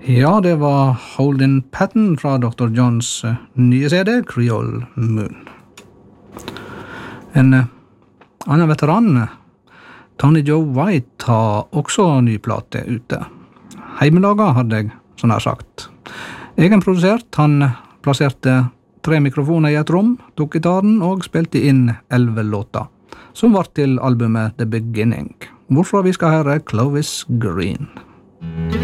Ja, det var Holding Patton fra Dr. Johns nye CD, Creole Moon. En annen veteran, Tony Joe White, har også ny plate ute. Heimelaga, hadde jeg sånn her sagt. Egenprodusert, han plasserte 3 mikrofoner i et rom, tok gitaren og spilte inn 11 låter, som var til albumet The Beginning, hvorfra vi skal høre Clovis Green.